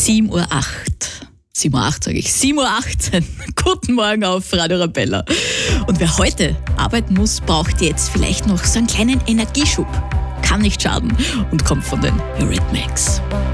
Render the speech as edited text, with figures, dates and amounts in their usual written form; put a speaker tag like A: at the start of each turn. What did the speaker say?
A: 7:08 Uhr. 7:08 Uhr sage ich. 7:18 Uhr. Guten Morgen auf Radio Arabella. Und wer heute arbeiten muss, braucht jetzt vielleicht noch so einen kleinen Energieschub. Kann nicht schaden und kommt von den Eurythmics.